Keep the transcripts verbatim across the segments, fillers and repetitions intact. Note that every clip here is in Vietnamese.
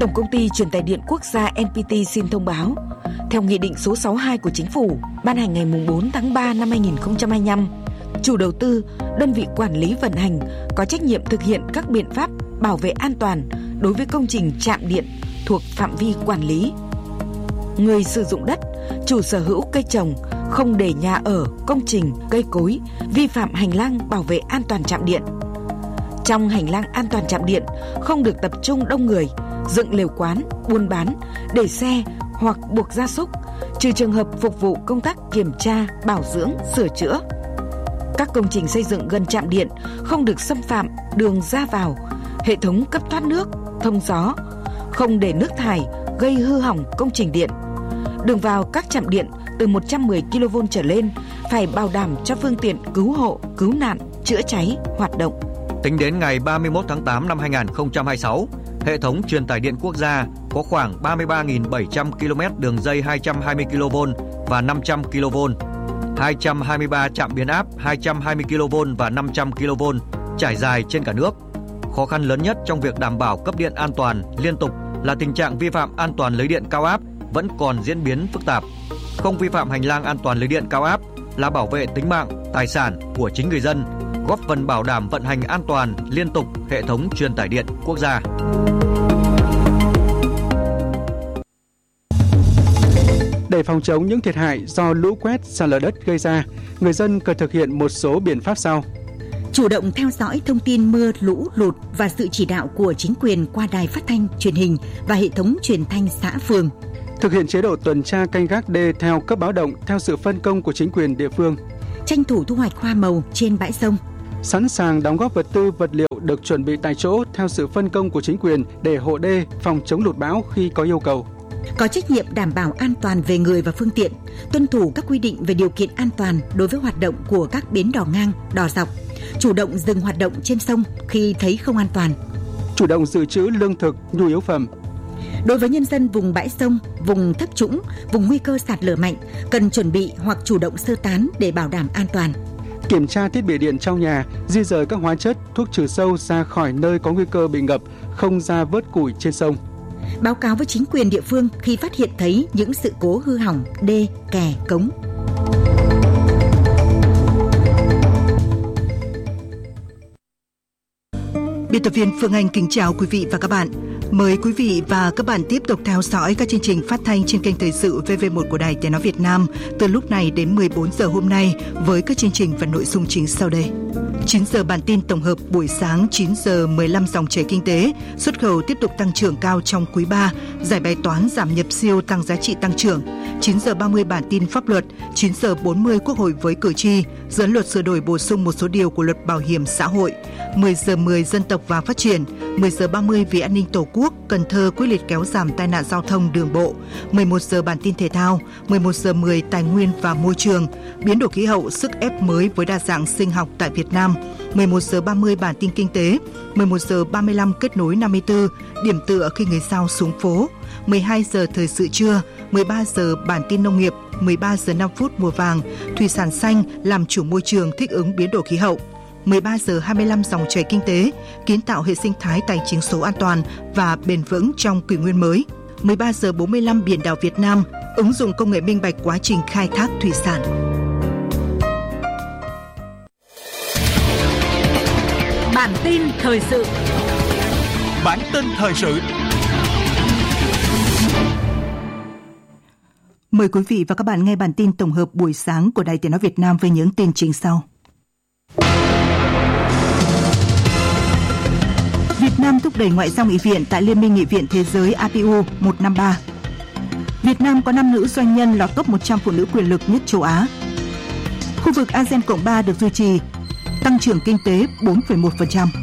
Tổng công ty Truyền tải điện quốc gia en pê tê xin thông báo, theo Nghị định số sáu mươi hai của Chính phủ ban hành ngày bốn tháng ba năm hai nghìn không trăm hai mươi lăm, chủ đầu tư, đơn vị quản lý vận hành có trách nhiệm thực hiện các biện pháp bảo vệ an toàn đối với công trình trạm điện thuộc phạm vi quản lý. Người sử dụng đất, chủ sở hữu cây trồng không để nhà ở, công trình, cây cối vi phạm hành lang bảo vệ an toàn trạm điện. Trong hành lang an toàn trạm điện không được tập trung đông người, dựng lều quán, buôn bán, để xe hoặc buộc gia súc, trừ trường hợp phục vụ công tác kiểm tra, bảo dưỡng, sửa chữa. Các công trình xây dựng gần trạm điện không được xâm phạm đường ra vào, hệ thống cấp thoát nước, thông gió, không để nước thải gây hư hỏng công trình điện. Đường vào các trạm điện từ một trăm mười ki lô vôn trở lên phải bảo đảm cho phương tiện cứu hộ, cứu nạn, chữa cháy hoạt động. Tính đến ngày ba mươi mốt tháng tám năm hai nghìn không trăm hai mươi sáu, hệ thống truyền tải điện quốc gia có khoảng ba mươi ba nghìn bảy trăm ki lô mét đường dây hai trăm hai mươi ki lô vôn và năm trăm ki lô vôn, hai trăm hai mươi ba trạm biến áp hai trăm hai mươi ki lô vôn và năm trăm ki lô vôn trải dài trên cả nước. Khó khăn lớn nhất trong việc đảm bảo cấp điện an toàn liên tục là tình trạng vi phạm an toàn lưới điện cao áp vẫn còn diễn biến phức tạp. Không vi phạm hành lang an toàn lưới điện cao áp là bảo vệ tính mạng, tài sản của chính người dân, góp phần bảo đảm vận hành an toàn liên tục hệ thống truyền tải điện quốc gia. Để phòng chống những thiệt hại do lũ quét, sạt lở đất gây ra, người dân cần thực hiện một số biện pháp sau. Chủ động theo dõi thông tin mưa, lũ, lụt và sự chỉ đạo của chính quyền qua đài phát thanh, truyền hình và hệ thống truyền thanh xã phường. Thực hiện chế độ tuần tra canh gác đê theo cấp báo động theo sự phân công của chính quyền địa phương. Tranh thủ thu hoạch hoa màu trên bãi sông. Sẵn sàng đóng góp vật tư, vật liệu được chuẩn bị tại chỗ theo sự phân công của chính quyền để hộ đê, phòng chống lụt bão khi có yêu cầu. Có trách nhiệm đảm bảo an toàn về người và phương tiện, tuân thủ các quy định về điều kiện an toàn đối với hoạt động của các bến đò ngang, đò dọc, chủ động dừng hoạt động trên sông khi thấy không an toàn. Chủ động dự trữ lương thực, nhu yếu phẩm. Đối với nhân dân vùng bãi sông, vùng thấp trũng, vùng nguy cơ sạt lở mạnh, cần chuẩn bị hoặc chủ động sơ tán để bảo đảm an toàn. Kiểm tra thiết bị điện trong nhà, di rời các hóa chất, thuốc trừ sâu ra khỏi nơi có nguy cơ bị ngập, không ra vớt củi trên sông. Báo cáo với chính quyền địa phương khi phát hiện thấy những sự cố hư hỏng đê, kè, cống. Biên tập viên Phương Anh kính chào quý vị và các bạn. Mời quý vị và các bạn tiếp tục theo dõi các chương trình phát thanh trên kênh Thời sự vê vê một của Đài Tiếng nói Việt Nam từ lúc này đến mười bốn giờ hôm nay với các chương trình và nội dung chính sau đây. chín giờ bản tin tổng hợp buổi sáng, chín giờ mười lăm dòng chảy kinh tế, xuất khẩu tiếp tục tăng trưởng cao trong quý ba, giải bài toán giảm nhập siêu tăng giá trị tăng trưởng. chín giờ ba mươi bản tin pháp luật, chín giờ bốn mươi Quốc hội với cử tri, dự án luật sửa đổi bổ sung một số điều của luật bảo hiểm xã hội. mười giờ mười dân tộc và phát triển, mười giờ ba mươi vì an ninh Tổ quốc, Cần Thơ quyết liệt kéo giảm tai nạn giao thông đường bộ. mười một giờ bản tin thể thao, mười một giờ mười tài nguyên và môi trường, biến đổi khí hậu, sức ép mới với đa dạng sinh học tại Việt Nam. mười một giờ ba mươi bản tin kinh tế, mười một giờ ba mươi lăm kết nối năm mươi tư, điểm tựa khi người sao xuống phố. mười hai giờ thời sự trưa, mười ba giờ bản tin nông nghiệp, mười ba giờ năm phút mùa vàng, thủy sản xanh làm chủ môi trường thích ứng biến đổi khí hậu. mười ba giờ hai mươi lăm dòng chảy kinh tế, kiến tạo hệ sinh thái tài chính số an toàn và bền vững trong kỷ nguyên mới. mười ba giờ bốn mươi lăm biển đảo Việt Nam, ứng dụng công nghệ minh bạch quá trình khai thác thủy sản. Bản tin thời sự. Bản tin thời sự. Mời quý vị và các bạn nghe bản tin tổng hợp buổi sáng của Đài Tiếng nói Việt Nam với những tin chính sau. Việt Nam thúc đẩy ngoại giao nghị viện tại Liên minh Nghị viện Thế giới A P U một năm ba. Việt Nam có năm nữ doanh nhân lọt top một trăm phụ nữ quyền lực nhất châu Á. Khu vực a sê an cộng ba được duy trì, tăng trưởng kinh tế bốn phẩy một phần trăm.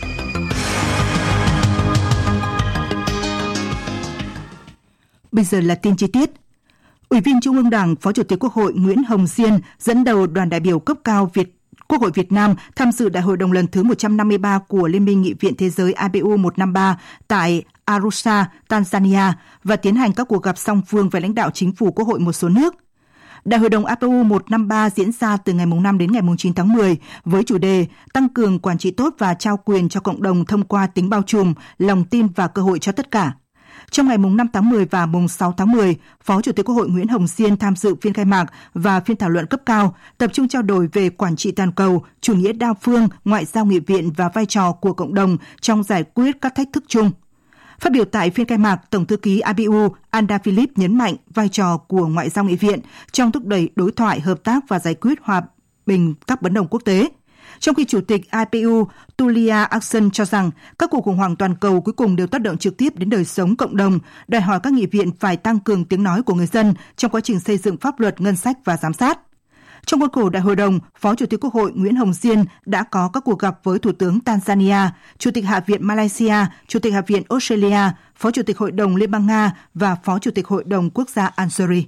Bây giờ là tin chi tiết. Ủy viên Trung ương Đảng, Phó Chủ tịch Quốc hội Nguyễn Hồng Diên dẫn đầu đoàn đại biểu cấp cao Việt Quốc hội Việt Nam tham dự Đại hội đồng lần thứ một trăm năm mươi ba của Liên minh Nghị viện Thế giới A P U một năm ba tại Arusha, Tanzania và tiến hành các cuộc gặp song phương với lãnh đạo chính phủ Quốc hội một số nước. Đại hội đồng A P U một năm ba diễn ra từ ngày năm đến ngày chín tháng mười với chủ đề tăng cường quản trị tốt và trao quyền cho cộng đồng thông qua tính bao trùm, lòng tin và cơ hội cho tất cả. Trong ngày năm tháng mười và mùng sáu tháng mười, Phó Chủ tịch Quốc hội Nguyễn Hồng Diên tham dự phiên khai mạc và phiên thảo luận cấp cao, tập trung trao đổi về quản trị toàn cầu, chủ nghĩa đa phương, ngoại giao nghị viện và vai trò của cộng đồng trong giải quyết các thách thức chung. Phát biểu tại phiên khai mạc, Tổng thư ký i pê u Anda Philip nhấn mạnh vai trò của ngoại giao nghị viện trong thúc đẩy đối thoại, hợp tác và giải quyết hòa bình các bất đồng quốc tế. Trong khi Chủ tịch i pê u Tulia Axon cho rằng các cuộc khủng hoảng toàn cầu cuối cùng đều tác động trực tiếp đến đời sống cộng đồng, đòi hỏi các nghị viện phải tăng cường tiếng nói của người dân trong quá trình xây dựng pháp luật, ngân sách và giám sát. Trong khuôn khổ Đại hội đồng, Phó Chủ tịch Quốc hội Nguyễn Hồng Diên đã có các cuộc gặp với Thủ tướng Tanzania, Chủ tịch Hạ viện Malaysia, Chủ tịch Hạ viện Australia, Phó Chủ tịch Hội đồng Liên bang Nga và Phó Chủ tịch Hội đồng Quốc gia Algeria.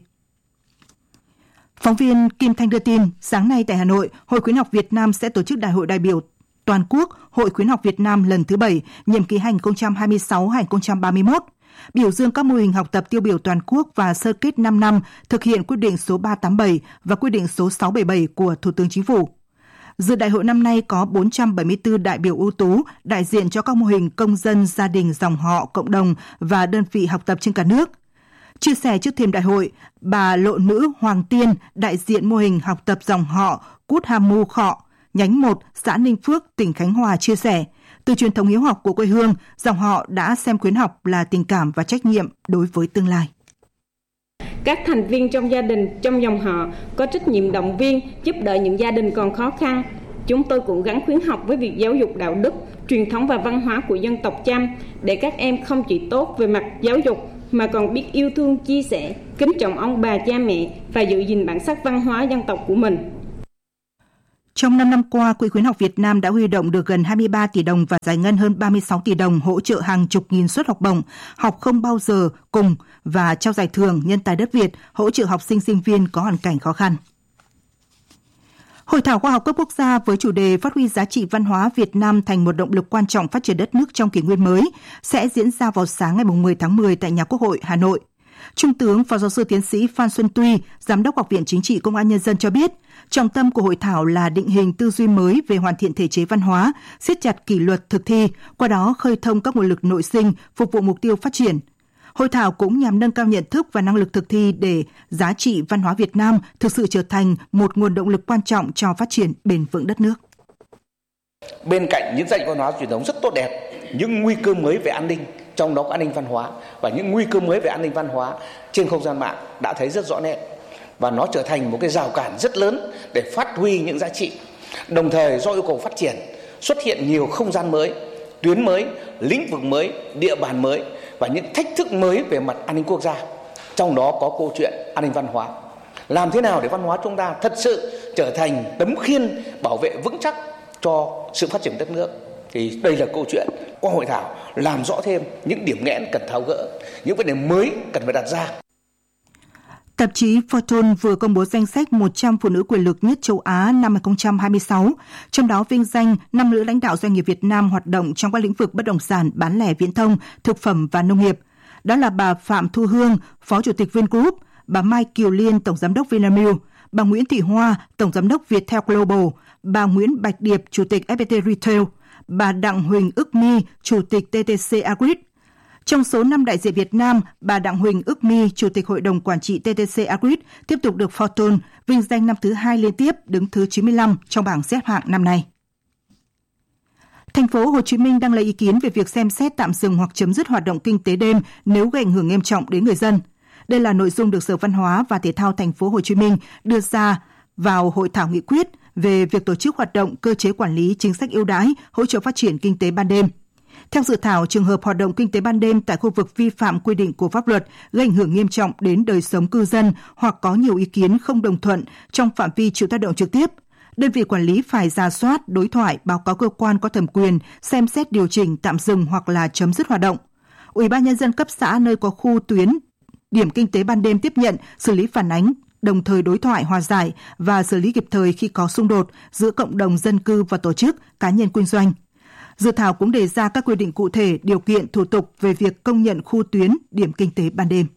Phóng viên Kim Thanh đưa tin, sáng nay tại Hà Nội, Hội Khuyến học Việt Nam sẽ tổ chức Đại hội đại biểu toàn quốc Hội Khuyến học Việt Nam lần thứ bảy, nhiệm kỳ hai nghìn không trăm hai mươi sáu đến hai nghìn không trăm ba mươi mốt. Biểu dương các mô hình học tập tiêu biểu toàn quốc và sơ kết năm năm thực hiện quyết định số ba trăm tám mươi bảy và quyết định số sáu trăm bảy mươi bảy của Thủ tướng Chính phủ. Dự đại hội năm nay có bốn trăm bảy mươi tư đại biểu ưu tú, đại diện cho các mô hình công dân, gia đình, dòng họ, cộng đồng và đơn vị học tập trên cả nước. Chia sẻ trước thềm đại hội, bà Lộ Nữ Hoàng Tiên, đại diện mô hình học tập dòng họ Cút Hà Mu Khọ, nhánh một, xã Ninh Phước, tỉnh Khánh Hòa chia sẻ, từ truyền thống hiếu học của quê hương, dòng họ đã xem khuyến học là tình cảm và trách nhiệm đối với tương lai. Các thành viên trong gia đình, trong dòng họ có trách nhiệm động viên, giúp đỡ những gia đình còn khó khăn. Chúng tôi cũng gắn khuyến học với việc giáo dục đạo đức, truyền thống và văn hóa của dân tộc Chăm để các em không chỉ tốt về mặt giáo dục mà còn biết yêu thương, chia sẻ, kính trọng ông bà cha mẹ và giữ gìn bản sắc văn hóa dân tộc của mình. Trong năm năm qua, Quỹ Khuyến học Việt Nam đã huy động được gần hai mươi ba tỷ đồng và giải ngân hơn ba mươi sáu tỷ đồng hỗ trợ hàng chục nghìn suất học bổng, học không bao giờ cùng và trao giải thưởng nhân tài đất Việt, hỗ trợ học sinh sinh viên có hoàn cảnh khó khăn. Hội thảo khoa học cấp quốc gia với chủ đề phát huy giá trị văn hóa Việt Nam thành một động lực quan trọng phát triển đất nước trong kỷ nguyên mới sẽ diễn ra vào sáng ngày mười tháng mười tại Nhà Quốc hội, Hà Nội. Trung tướng Phó Giáo sư Tiến sĩ Phan Xuân Tuy, Giám đốc Học viện Chính trị Công an Nhân dân cho biết, trọng tâm của hội thảo là định hình tư duy mới về hoàn thiện thể chế văn hóa, siết chặt kỷ luật thực thi, qua đó khơi thông các nguồn lực nội sinh phục vụ mục tiêu phát triển. Hội thảo cũng nhằm nâng cao nhận thức và năng lực thực thi để giá trị văn hóa Việt Nam thực sự trở thành một nguồn động lực quan trọng cho phát triển bền vững đất nước. Bên cạnh những giá trị văn hóa truyền thống rất tốt đẹp, những nguy cơ mới về an ninh, trong đó có an ninh văn hóa và những nguy cơ mới về an ninh văn hóa trên không gian mạng đã thấy rất rõ nét. Và nó trở thành một cái rào cản rất lớn để phát huy những giá trị. Đồng thời do yêu cầu phát triển, xuất hiện nhiều không gian mới, tuyến mới, lĩnh vực mới, địa bàn mới và những thách thức mới về mặt an ninh quốc gia. Trong đó có câu chuyện an ninh văn hóa. Làm thế nào để văn hóa chúng ta thật sự trở thành tấm khiên bảo vệ vững chắc cho sự phát triển đất nước. Thì đây là câu chuyện qua hội thảo làm rõ thêm những điểm nghẽn cần tháo gỡ, những vấn đề mới cần phải đặt ra. Tạp chí Fortune vừa công bố danh sách một trăm phụ nữ quyền lực nhất châu Á năm hai không hai sáu, trong đó vinh danh năm nữ lãnh đạo doanh nghiệp Việt Nam hoạt động trong các lĩnh vực bất động sản, bán lẻ viễn thông, thực phẩm và nông nghiệp. Đó là bà Phạm Thu Hương, Phó Chủ tịch Vingroup, bà Mai Kiều Liên, Tổng Giám đốc Vinamilk, bà Nguyễn Thị Hoa, Tổng Giám đốc Viettel Global, bà Nguyễn Bạch Điệp, Chủ tịch ép pê tê Retail, bà Đặng Huỳnh Ức My, Chủ tịch tê tê xê Agrit. Trong số năm đại diện Việt Nam, bà Đặng Huỳnh Ức My, Chủ tịch Hội đồng Quản trị tê tê xê Agrit, tiếp tục được Fortune vinh danh năm thứ hai liên tiếp, đứng thứ chín mươi lăm trong bảng xếp hạng năm nay. Thành phố Hồ Chí Minh đang lấy ý kiến về việc xem xét tạm dừng hoặc chấm dứt hoạt động kinh tế đêm nếu gây ảnh hưởng nghiêm trọng đến người dân. Đây là nội dung được Sở Văn hóa và Thể thao Thành phố Hồ Chí Minh đưa ra vào hội thảo nghị quyết về việc tổ chức hoạt động cơ chế quản lý chính sách ưu đãi hỗ trợ phát triển kinh tế ban đêm. Theo dự thảo, trường hợp hoạt động kinh tế ban đêm tại khu vực vi phạm quy định của pháp luật gây ảnh hưởng nghiêm trọng đến đời sống cư dân hoặc có nhiều ý kiến không đồng thuận trong phạm vi chịu tác động trực tiếp, đơn vị quản lý phải rà soát, đối thoại, báo cáo cơ quan có thẩm quyền, xem xét điều chỉnh, tạm dừng hoặc là chấm dứt hoạt động. Ủy ban Nhân dân cấp xã nơi có khu tuyến, điểm kinh tế ban đêm tiếp nhận, xử lý phản ánh, đồng thời đối thoại hòa giải và xử lý kịp thời khi có xung đột giữa cộng đồng dân cư và tổ chức, cá nhân kinh doanh. Dự thảo cũng đề ra các quy định cụ thể, điều kiện, thủ tục về việc công nhận khu tuyến, điểm kinh tế ban đêm.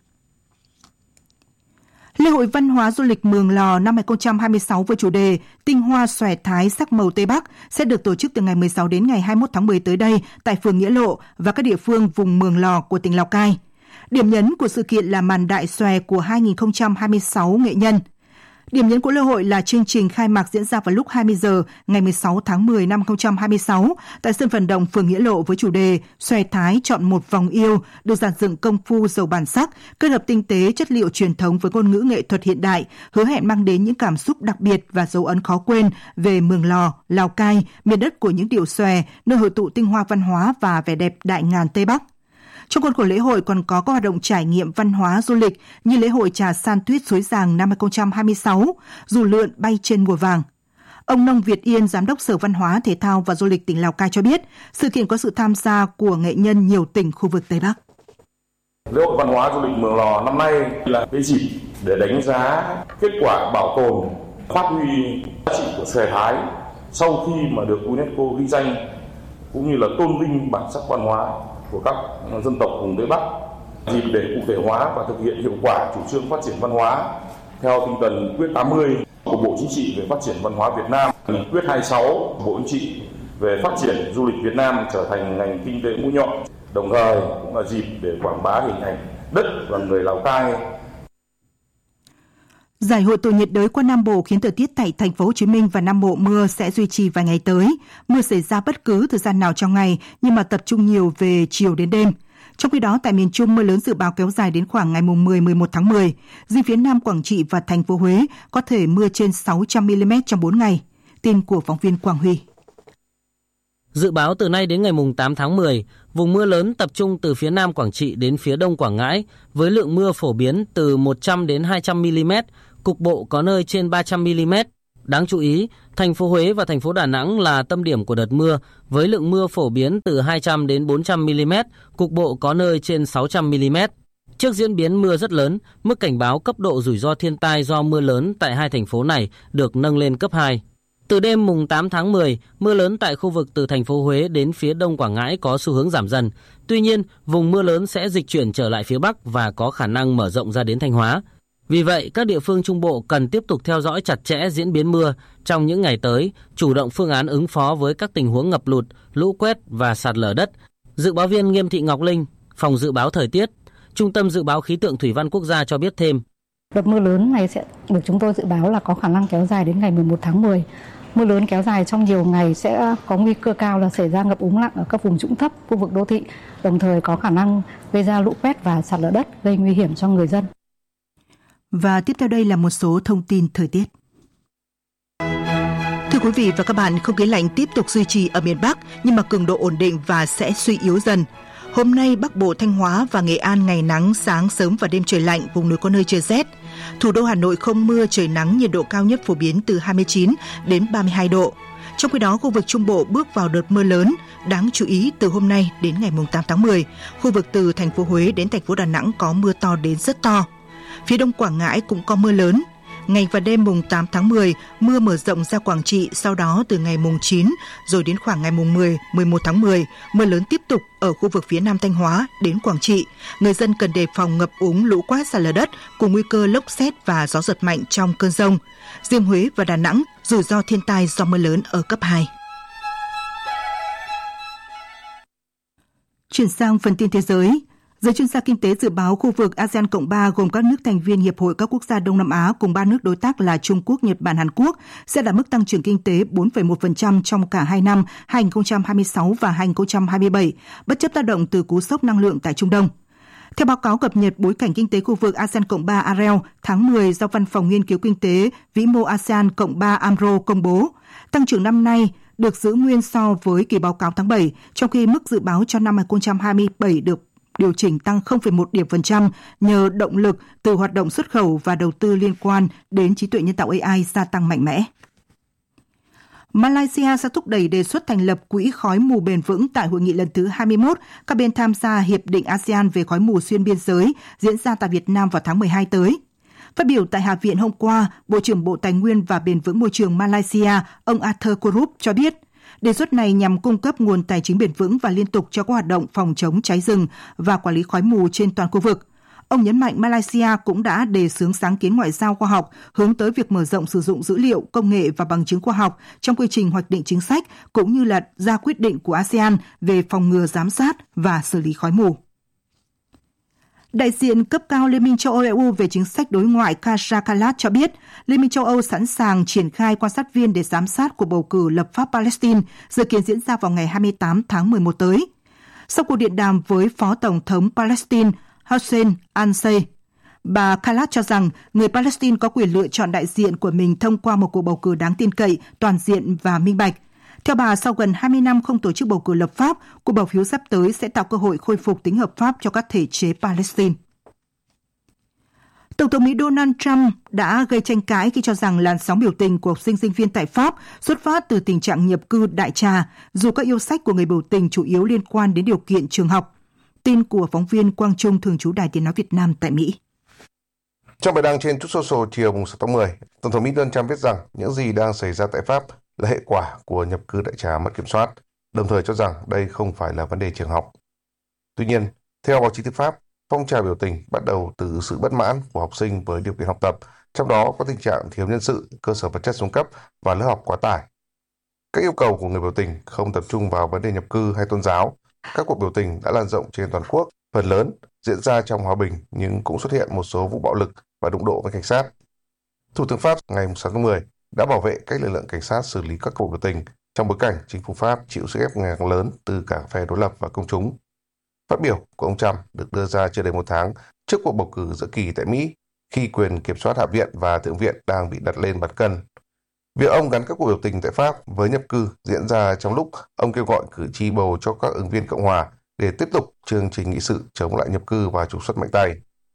Lễ hội văn hóa du lịch Mường Lò năm hai không hai sáu với chủ đề Tinh hoa xòe thái sắc màu Tây Bắc sẽ được tổ chức từ ngày mười sáu đến ngày hai mươi mốt tháng mười tới đây tại phường Nghĩa Lộ và các địa phương vùng Mường Lò của tỉnh Lào Cai. Điểm nhấn của sự kiện là màn đại xòe của hai không hai sáu nghệ nhân. Điểm nhấn của lễ hội là chương trình khai mạc diễn ra vào lúc hai mươi giờ ngày mười sáu tháng mười năm hai không hai sáu tại sân vận động phường Nghĩa Lộ với chủ đề Xòe Thái chọn một vòng yêu, được dàn dựng công phu giàu bản sắc, kết hợp tinh tế chất liệu truyền thống với ngôn ngữ nghệ thuật hiện đại, hứa hẹn mang đến những cảm xúc đặc biệt và dấu ấn khó quên về Mường Lò, Lào Cai, miền đất của những điệu xòe, nơi hội tụ tinh hoa văn hóa và vẻ đẹp đại ngàn Tây Bắc. Trong khuôn khổ lễ hội còn có các hoạt động trải nghiệm văn hóa du lịch như lễ hội trà san tuyết Suối Giàng năm hai không hai sáu, dù lượn bay trên mùa vàng. Ông Nông Việt Yên, Giám đốc Sở Văn hóa, Thể thao và Du lịch tỉnh Lào Cai cho biết, sự kiện có sự tham gia của nghệ nhân nhiều tỉnh khu vực Tây Bắc. Lễ hội văn hóa du lịch Mường Lò năm nay là cái dịp để đánh giá kết quả bảo tồn, phát huy giá trị của xòe Thái sau khi mà được UNESCO ghi danh, cũng như là tôn vinh bản sắc văn hóa của các dân tộc vùng Tây Bắc, dịp để cụ thể hóa và thực hiện hiệu quả chủ trương phát triển văn hóa theo tinh thần nghị quyết tám mươi của Bộ Chính trị về phát triển văn hóa Việt Nam, nghị quyết hai mươi sáu của Bộ Chính trị về phát triển du lịch Việt Nam trở thành ngành kinh tế mũi nhọn, đồng thời cũng là dịp để quảng bá hình ảnh đất và người Lào Cai. Giải hội tụ nhiệt đới qua Nam Bộ khiến thời tiết tại thành phố Hồ Chí Minh và Nam Bộ mưa sẽ duy trì vài ngày tới. Mưa xảy ra bất cứ thời gian nào trong ngày, nhưng mà tập trung nhiều về chiều đến đêm. Trong khi đó, tại miền Trung, mưa lớn dự báo kéo dài đến khoảng ngày mười, mười một tháng mười. Riêng phía Nam Quảng Trị và thành phố Huế có thể mưa trên sáu trăm mi-li-mét trong bốn ngày. Tin của phóng viên Quang Huy. Dự báo từ nay đến ngày tám tháng mười, vùng mưa lớn tập trung từ phía Nam Quảng Trị đến phía Đông Quảng Ngãi với lượng mưa phổ biến từ một trăm đến hai trăm mi-li-mét, cục bộ có nơi trên ba trăm mi-li-mét. Đáng chú ý, thành phố Huế và thành phố Đà Nẵng là tâm điểm của đợt mưa với lượng mưa phổ biến từ hai trăm đến bốn trăm mi-li-mét, cục bộ có nơi trên sáu trăm mi-li-mét. Trước diễn biến mưa rất lớn, mức cảnh báo cấp độ rủi ro thiên tai do mưa lớn tại hai thành phố này được nâng lên cấp hai. Từ đêm mùng tám tháng mười, mưa lớn tại khu vực từ thành phố Huế đến phía Đông Quảng Ngãi có xu hướng giảm dần. Tuy nhiên, vùng mưa lớn sẽ dịch chuyển trở lại phía Bắc và có khả năng mở rộng ra đến Thanh Hóa. Vì vậy, các địa phương Trung Bộ cần tiếp tục theo dõi chặt chẽ diễn biến mưa trong những ngày tới, chủ động phương án ứng phó với các tình huống ngập lụt, lũ quét và sạt lở đất. Dự báo viên Nghiêm Thị Ngọc Linh, Phòng Dự báo Thời tiết, Trung tâm Dự báo Khí tượng Thủy văn Quốc gia cho biết thêm. Đợt mưa lớn này sẽ được chúng tôi dự báo là có khả năng kéo dài đến ngày mười một tháng mười. Mưa lớn kéo dài trong nhiều ngày sẽ có nguy cơ cao là xảy ra ngập úng nặng ở các vùng trũng thấp, khu vực đô thị, đồng thời có khả năng gây ra lũ quét và sạt lở đất, gây nguy hiểm cho người dân. Và tiếp theo đây là một số thông tin thời tiết. Thưa quý vị và các bạn, không khí lạnh tiếp tục duy trì ở miền Bắc nhưng mà cường độ ổn định và sẽ suy yếu dần. Hôm nay, Bắc Bộ, Thanh Hóa và Nghệ An ngày nắng, sáng sớm và đêm trời lạnh, vùng núi có nơi trời rét. Thủ đô Hà Nội không mưa, trời nắng, nhiệt độ cao nhất phổ biến từ hai mươi chín đến ba mươi hai độ. Trong khi đó, khu vực Trung Bộ bước vào đợt mưa lớn. Đáng chú ý, từ hôm nay đến ngày tám tháng mười, khu vực từ thành phố Huế đến thành phố Đà Nẵng có mưa to đến rất to. Phía Đông Quảng Ngãi cũng có mưa lớn. Ngày và đêm mùng tám tháng mười, mưa mở rộng ra Quảng Trị, sau đó từ ngày mùng chín rồi đến khoảng ngày mùng mười, mười một tháng mười, mưa lớn tiếp tục ở khu vực phía Nam Thanh Hóa đến Quảng Trị. Người dân cần đề phòng ngập úng, lũ quét, sạt lở đất cùng nguy cơ lốc sét và gió giật mạnh trong cơn dông. Riêng Huế và Đà Nẵng, rủi ro thiên tai do mưa lớn ở cấp hai. Chuyển sang phần tin thế giới. Giới chuyên gia kinh tế dự báo khu vực a sê an cộng ba gồm các nước thành viên Hiệp hội các quốc gia Đông Nam Á cùng ba nước đối tác là Trung Quốc, Nhật Bản, Hàn Quốc sẽ đạt mức tăng trưởng kinh tế bốn phẩy một phần trăm trong cả hai năm hai không hai sáu và hai không hai bảy, bất chấp tác động từ cú sốc năng lượng tại Trung Đông. Theo báo cáo cập nhật bối cảnh kinh tế khu vực a sê an cộng ba a rờ e lờ tháng mười do Văn phòng Nghiên cứu Kinh tế Vĩ mô a sê an cộng ba a em rờ o công bố, tăng trưởng năm nay được giữ nguyên so với kỳ báo cáo tháng bảy, trong khi mức dự báo cho năm hai không hai bảy được điều chỉnh tăng không phẩy một điểm phần trăm nhờ động lực từ hoạt động xuất khẩu và đầu tư liên quan đến trí tuệ nhân tạo a i gia tăng mạnh mẽ. Malaysia sẽ thúc đẩy đề xuất thành lập quỹ khói mù bền vững tại hội nghị lần thứ hai mươi mốt các bên tham gia Hiệp định a sê an về khói mù xuyên biên giới diễn ra tại Việt Nam vào tháng mười hai tới. Phát biểu tại Hạ viện hôm qua, Bộ trưởng Bộ Tài nguyên và Bền vững Môi trường Malaysia, ông Arthur Kurup cho biết, đề xuất này nhằm cung cấp nguồn tài chính bền vững và liên tục cho các hoạt động phòng chống cháy rừng và quản lý khói mù trên toàn khu vực. Ông nhấn mạnh Malaysia cũng đã đề xướng sáng kiến ngoại giao khoa học hướng tới việc mở rộng sử dụng dữ liệu, công nghệ và bằng chứng khoa học trong quy trình hoạch định chính sách cũng như là ra quyết định của a sê an về phòng ngừa, giám sát và xử lý khói mù. Đại diện cấp cao Liên minh châu Âu E U về chính sách đối ngoại Kaja Kallas cho biết, Liên minh châu Âu sẵn sàng triển khai quan sát viên để giám sát cuộc bầu cử lập pháp Palestine, dự kiến diễn ra vào ngày hai mươi tám tháng mười một tới. Sau cuộc điện đàm với Phó Tổng thống Palestine Hossein al-Sayed, bà Kallas cho rằng người Palestine có quyền lựa chọn đại diện của mình thông qua một cuộc bầu cử đáng tin cậy, toàn diện và minh bạch. Theo bà, sau gần hai mươi năm không tổ chức bầu cử lập pháp, cuộc bỏ phiếu sắp tới sẽ tạo cơ hội khôi phục tính hợp pháp cho các thể chế Palestine. Tổng thống Mỹ Donald Trump đã gây tranh cãi khi cho rằng làn sóng biểu tình của học sinh sinh viên tại Pháp xuất phát từ tình trạng nhập cư đại trà, dù các yêu sách của người biểu tình chủ yếu liên quan đến điều kiện trường học. Tin của phóng viên Quang Trung thường trú Đài Tiếng nói Việt Nam tại Mỹ. Trong bài đăng trên Truth Social chiều sáu tháng mười, Tổng thống Mỹ Donald Trump viết rằng những gì đang xảy ra tại Pháp là hệ quả của nhập cư đại trà mất kiểm soát, đồng thời cho rằng đây không phải là vấn đề trường học. Tuy nhiên, theo báo chí tiếng Pháp, phong trào biểu tình bắt đầu từ sự bất mãn của học sinh với điều kiện học tập, trong đó có tình trạng thiếu nhân sự, cơ sở vật chất xuống cấp và lớp học quá tải. Các yêu cầu của người biểu tình không tập trung vào vấn đề nhập cư hay tôn giáo. Các cuộc biểu tình đã lan rộng trên toàn quốc, phần lớn diễn ra trong hòa bình nhưng cũng xuất hiện một số vụ bạo lực và đụng độ với cảnh sát. Thủ tướng Pháp ngày sáu tháng mười đã bảo vệ cách lực lượng cảnh sát xử lý các cuộc biểu tình trong bối cảnh chính phủ Pháp chịu sức ép ngày càng lớn từ cả phe đối lập và công chúng. Phát biểu của ông Trump được đưa ra chưa đầy một tháng trước cuộc bầu cử giữa kỳ tại Mỹ, khi quyền kiểm soát Hạ viện và Thượng viện đang bị đặt lên bàn cân. Việc ông gắn các cuộc biểu tình tại Pháp với nhập cư diễn ra trong lúc ông kêu gọi cử tri bầu cho các ứng viên Cộng hòa để tiếp tục chương trình nghị sự chống lại nhập cư và trục xuất mạnh tay.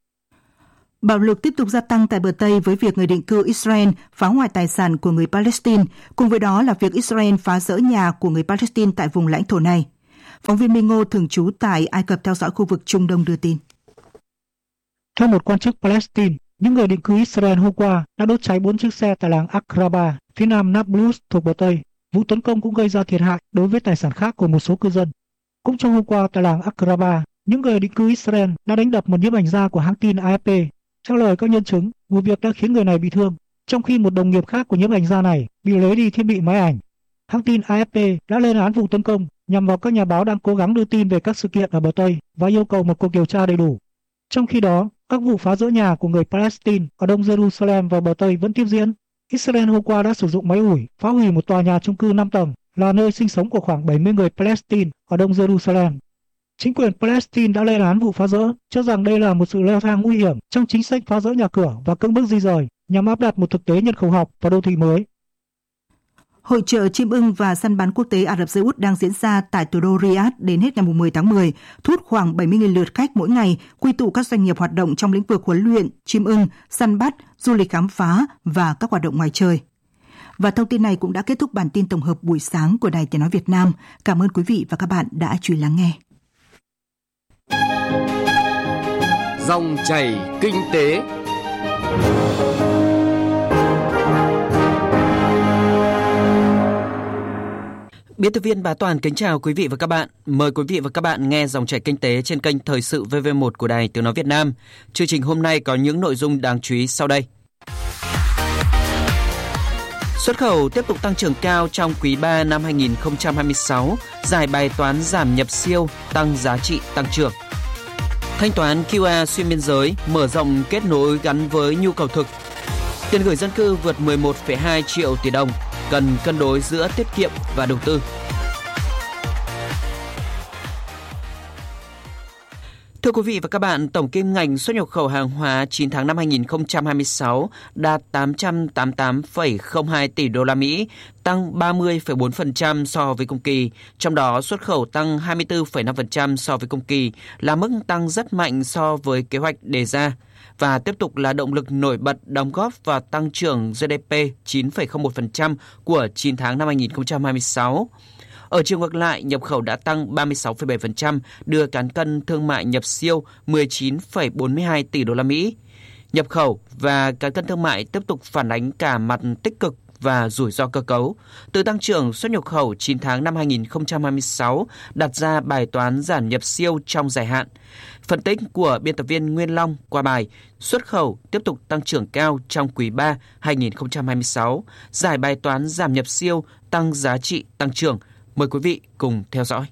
Bạo lực tiếp tục gia tăng tại bờ Tây với việc người định cư Israel phá hoại tài sản của người Palestine, cùng với đó là việc Israel phá rỡ nhà của người Palestine tại vùng lãnh thổ này. Phóng viên Minh Ngô thường trú tại Ai Cập theo dõi khu vực Trung Đông đưa tin. Theo một quan chức Palestine, những người định cư Israel hôm qua đã đốt cháy bốn chiếc xe tại làng Akraba, phía nam Nablus thuộc bờ Tây. Vụ tấn công cũng gây ra thiệt hại đối với tài sản khác của một số cư dân. Cũng trong hôm qua tại làng Akraba, những người định cư Israel đã đánh đập một nhiếp ảnh gia của hãng tin A F P. Theo lời các nhân chứng, vụ việc đã khiến người này bị thương, trong khi một đồng nghiệp khác của nhiếp ảnh gia này bị lấy đi thiết bị máy ảnh. Hãng tin A F P đã lên án vụ tấn công nhằm vào các nhà báo đang cố gắng đưa tin về các sự kiện ở bờ Tây và yêu cầu một cuộc điều tra đầy đủ. Trong khi đó, các vụ phá rỡ nhà của người Palestine ở Đông Jerusalem và bờ Tây vẫn tiếp diễn. Israel hôm qua đã sử dụng máy ủi phá hủy một tòa nhà chung cư năm tầng là nơi sinh sống của khoảng bảy mươi người Palestine ở Đông Jerusalem. Chính quyền Palestine đã lên án vụ phá rỡ, cho rằng đây là một sự leo thang nguy hiểm trong chính sách phá rỡ nhà cửa và cưỡng bức di rời nhằm áp đặt một thực tế nhân khẩu học và đô thị mới. Hội chợ chim ưng và săn bắn quốc tế Ả Rập Xê Út đang diễn ra tại thủ đô Riyadh đến hết ngày mười tháng mười, thu hút khoảng bảy mươi nghìn lượt khách mỗi ngày, quy tụ các doanh nghiệp hoạt động trong lĩnh vực huấn luyện, chim ưng, săn bắt, du lịch khám phá và các hoạt động ngoài trời. Và thông tin này cũng đã kết thúc bản tin tổng hợp buổi sáng của Đài Tiếng nói Việt Nam. Cảm ơn quý vị và các bạn đã chú ý lắng nghe. Dòng chảy kinh tế. Biên tập viên Bá Toàn kính chào quý vị và các bạn. Mời quý vị và các bạn nghe dòng chảy kinh tế trên kênh Thời sự vê vê một của Đài Tiếng nói Việt Nam. Chương trình hôm nay có những nội dung đáng chú ý sau đây. Xuất khẩu tiếp tục tăng trưởng cao trong quý ba năm hai nghìn không trăm hai mươi sáu, giải bài toán giảm nhập siêu, tăng giá trị tăng trưởng. Thanh toán quy rờ xuyên biên giới, mở rộng kết nối gắn với nhu cầu thực. Tiền gửi dân cư vượt mười một phẩy hai triệu tỷ đồng, cần cân đối giữa tiết kiệm và đầu tư. Thưa quý vị và các bạn, tổng kim ngạch xuất nhập khẩu hàng hóa chín tháng năm hai nghìn không trăm hai mươi sáu đạt tám trăm tám mươi tám phẩy không hai tỷ đô la Mỹ, tăng ba mươi phẩy bốn phần trăm so với cùng kỳ, trong đó xuất khẩu tăng hai mươi tư phẩy năm phần trăm so với cùng kỳ, là mức tăng rất mạnh so với kế hoạch đề ra và tiếp tục là động lực nổi bật đóng góp vào tăng trưởng giê đê pê chín phẩy không một phần trăm của chín tháng năm hai nghìn không trăm hai mươi sáu. Ở chiều ngược lại, nhập khẩu đã tăng ba mươi sáu phẩy bảy phần trăm, đưa cán cân thương mại nhập siêu mười chín phẩy bốn mươi hai tỷ đô la Mỹ. Nhập khẩu và cán cân thương mại tiếp tục phản ánh cả mặt tích cực và rủi ro cơ cấu. Từ tăng trưởng xuất nhập khẩu chín tháng năm hai nghìn không trăm hai mươi sáu đặt ra bài toán giảm nhập siêu trong dài hạn. Phân tích của biên tập viên Nguyên Long qua bài xuất khẩu tiếp tục tăng trưởng cao trong quý ba hai nghìn không trăm hai mươi sáu, giải bài toán giảm nhập siêu, tăng giá trị tăng trưởng. Mời quý vị cùng theo dõi.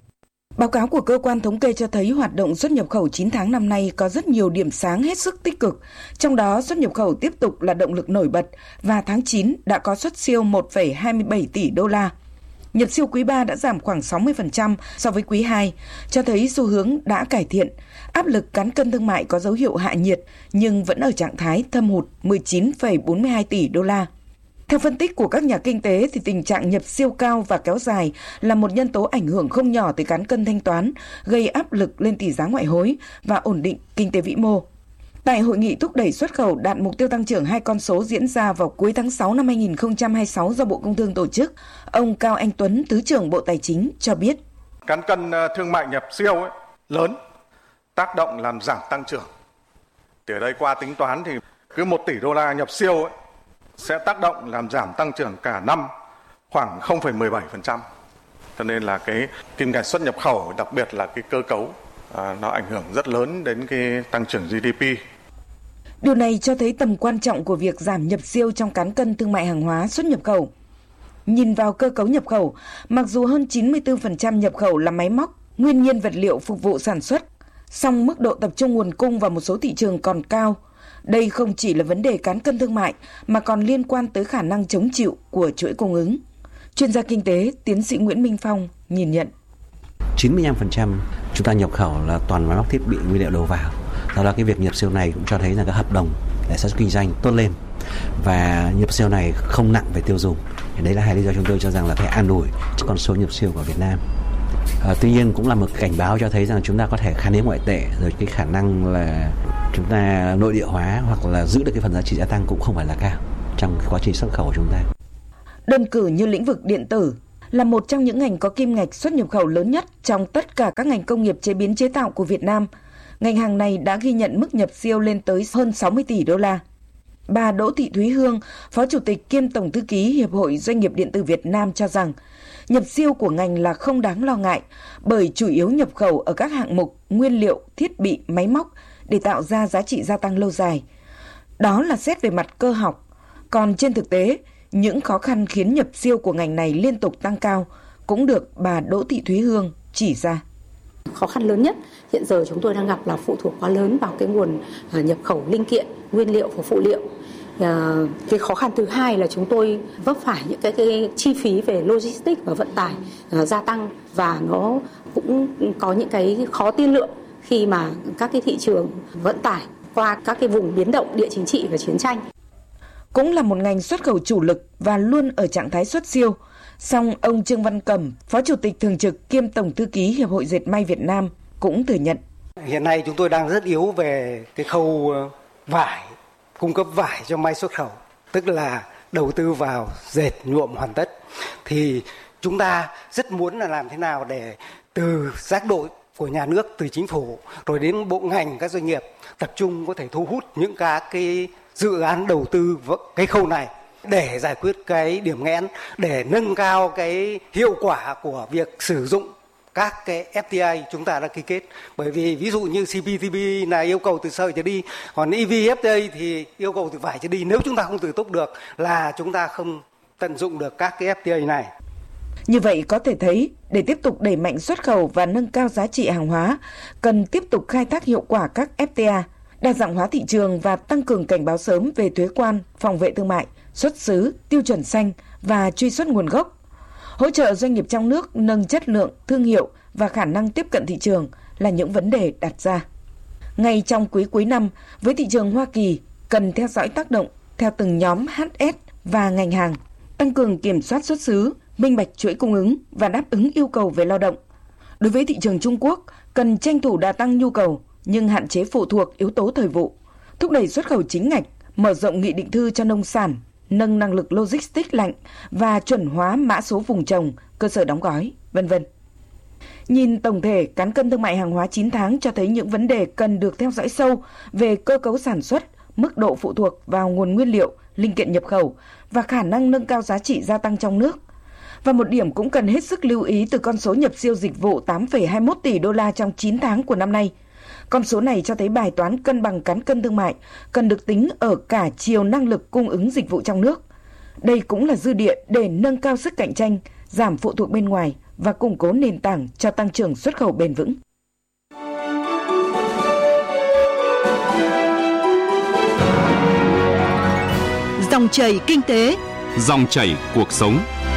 Báo cáo của cơ quan thống kê cho thấy hoạt động xuất nhập khẩu chín tháng năm nay có rất nhiều điểm sáng hết sức tích cực, trong đó xuất nhập khẩu tiếp tục là động lực nổi bật và tháng chín đã có xuất siêu một phẩy hai mươi bảy tỷ đô la. Nhập siêu quý ba đã giảm khoảng sáu mươi phần trăm so với quý hai, cho thấy xu hướng đã cải thiện. Áp lực cán cân thương mại có dấu hiệu hạ nhiệt nhưng vẫn ở trạng thái thâm hụt mười chín phẩy bốn mươi hai tỷ đô la. Theo phân tích của các nhà kinh tế thì tình trạng nhập siêu cao và kéo dài là một nhân tố ảnh hưởng không nhỏ tới cán cân thanh toán, gây áp lực lên tỷ giá ngoại hối và ổn định kinh tế vĩ mô. Tại hội nghị thúc đẩy xuất khẩu đạt mục tiêu tăng trưởng hai con số diễn ra vào cuối tháng sáu năm hai nghìn không trăm hai mươi sáu do Bộ Công Thương tổ chức, ông Cao Anh Tuấn, Thứ trưởng Bộ Tài chính cho biết. Cán cân thương mại nhập siêu ấy, lớn, tác động làm giảm tăng trưởng. Từ đây qua tính toán thì cứ một tỷ đô la nhập siêu ấy, sẽ tác động làm giảm tăng trưởng cả năm khoảng không phẩy mười bảy phần trăm. Cho nên là cái kim ngạch xuất nhập khẩu, đặc biệt là cái cơ cấu, à, nó ảnh hưởng rất lớn đến cái tăng trưởng giê đê pê. Điều này cho thấy tầm quan trọng của việc giảm nhập siêu trong cán cân thương mại hàng hóa xuất nhập khẩu. Nhìn vào cơ cấu nhập khẩu, mặc dù hơn chín mươi tư phần trăm nhập khẩu là máy móc, nguyên nhiên vật liệu phục vụ sản xuất, song mức độ tập trung nguồn cung vào một số thị trường còn cao. Đây không chỉ là vấn đề cán cân thương mại mà còn liên quan tới khả năng chống chịu của chuỗi cung ứng. Chuyên gia kinh tế, tiến sĩ Nguyễn Minh Phong nhìn nhận. chín mươi lăm phần trăm chúng ta nhập khẩu là toàn máy móc thiết bị nguyên liệu đầu vào. Do đó cái việc nhập siêu này cũng cho thấy rằng các hợp đồng để sản xuất kinh doanh tốt lên và nhập siêu này không nặng về tiêu dùng. Đấy là hai lý do chúng tôi cho rằng là phải an ủi cho con số nhập siêu của Việt Nam. À, tuy nhiên cũng là một cảnh báo cho thấy rằng chúng ta có thể khan hiếm ngoại tệ, rồi cái khả năng là chúng ta nội địa hóa hoặc là giữ được cái phần giá trị gia tăng cũng không phải là cao trong quá trình xuất khẩu của chúng ta. Đơn cử như lĩnh vực điện tử là một trong những ngành có kim ngạch xuất nhập khẩu lớn nhất trong tất cả các ngành công nghiệp chế biến chế tạo của Việt Nam. Ngành hàng này đã ghi nhận mức nhập siêu lên tới hơn sáu mươi tỷ đô la. Bà Đỗ Thị Thúy Hương, Phó Chủ tịch kiêm Tổng Thư ký Hiệp hội Doanh nghiệp Điện tử Việt Nam cho rằng nhập siêu của ngành là không đáng lo ngại bởi chủ yếu nhập khẩu ở các hạng mục nguyên liệu, thiết bị, máy móc để tạo ra giá trị gia tăng lâu dài. Đó là xét về mặt cơ học. Còn trên thực tế, những khó khăn khiến nhập siêu của ngành này liên tục tăng cao cũng được bà Đỗ Thị Thúy Hương chỉ ra. Khó khăn lớn nhất hiện giờ chúng tôi đang gặp là phụ thuộc quá lớn vào cái nguồn nhập khẩu linh kiện, nguyên liệu và phụ liệu. À, cái khó khăn thứ hai là chúng tôi vấp phải những cái, cái chi phí về logistics và vận tải à, gia tăng và nó cũng có những cái khó tiên lượng khi mà các cái thị trường vận tải qua các cái vùng biến động địa chính trị và chiến tranh. Cũng là một ngành xuất khẩu chủ lực và luôn ở trạng thái xuất siêu. Song ông Trương Văn Cẩm, Phó Chủ tịch Thường trực kiêm Tổng Thư ký Hiệp hội Dệt may Việt Nam cũng thừa nhận. Hiện nay chúng tôi đang rất yếu về cái khâu vải, cung cấp vải cho may xuất khẩu, tức là đầu tư vào dệt nhuộm hoàn tất. Thì chúng ta rất muốn là làm thế nào để từ giác độ của nhà nước, từ chính phủ, rồi đến bộ ngành, các doanh nghiệp tập trung có thể thu hút những các cái dự án đầu tư vào cái khâu này để giải quyết cái điểm nghẽn, để nâng cao cái hiệu quả của việc sử dụng các cái ép tê i chúng ta đã ký kết. Bởi vì ví dụ như xê pê tê pê là yêu cầu từ sợi trở đi, còn e vê ép tê i thì yêu cầu từ vải trở đi. Nếu chúng ta không tự túc được là chúng ta không tận dụng được các cái ép tê i này. Như vậy có thể thấy, để tiếp tục đẩy mạnh xuất khẩu và nâng cao giá trị hàng hóa, cần tiếp tục khai thác hiệu quả các ép tê a, đa dạng hóa thị trường và tăng cường cảnh báo sớm về thuế quan, phòng vệ thương mại, xuất xứ, tiêu chuẩn xanh và truy xuất nguồn gốc. Hỗ trợ doanh nghiệp trong nước nâng chất lượng, thương hiệu và khả năng tiếp cận thị trường là những vấn đề đặt ra. Ngay trong quý cuối năm, với thị trường Hoa Kỳ, cần theo dõi tác động theo từng nhóm hát ét và ngành hàng, tăng cường kiểm soát xuất xứ, minh bạch chuỗi cung ứng và đáp ứng yêu cầu về lao động. Đối với thị trường Trung Quốc, cần tranh thủ đà tăng nhu cầu nhưng hạn chế phụ thuộc yếu tố thời vụ, thúc đẩy xuất khẩu chính ngạch, mở rộng nghị định thư cho nông sản, nâng năng lực logistics lạnh và chuẩn hóa mã số vùng trồng, cơ sở đóng gói, vân vân. Nhìn tổng thể, cán cân thương mại hàng hóa chín tháng cho thấy những vấn đề cần được theo dõi sâu về cơ cấu sản xuất, mức độ phụ thuộc vào nguồn nguyên liệu, linh kiện nhập khẩu và khả năng nâng cao giá trị gia tăng trong nước. Và một điểm cũng cần hết sức lưu ý từ con số nhập siêu dịch vụ tám phẩy hai mươi mốt tỷ đô la trong chín tháng của năm nay. Con số này cho thấy bài toán cân bằng cán cân thương mại cần được tính ở cả chiều năng lực cung ứng dịch vụ trong nước. Đây cũng là dư địa để nâng cao sức cạnh tranh, giảm phụ thuộc bên ngoài và củng cố nền tảng cho tăng trưởng xuất khẩu bền vững. Dòng chảy kinh tế, dòng chảy cuộc sống.